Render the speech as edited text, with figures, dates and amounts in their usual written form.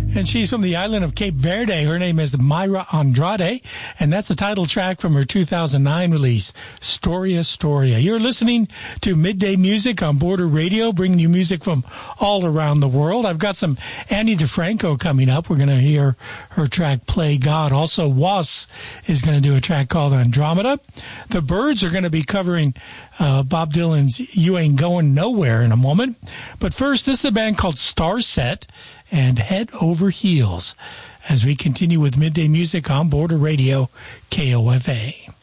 And she's from the island of Cape Verde. Her name is Mayra Andrade, and that's the title track from her 2009 release, Storia Storia. You're listening to Midday Music on Border Radio, bringing you music from all around the world. I've got some Annie DeFranco coming up. We're going to hear her track, Play God. Also, Was is going to do a track called Andromeda. The Byrds are going to be covering Bob Dylan's You Ain't Going Nowhere in a moment. But first, this is a band called Starset and Head Over Heels as we continue with Midday Music on Border Radio, KOFA.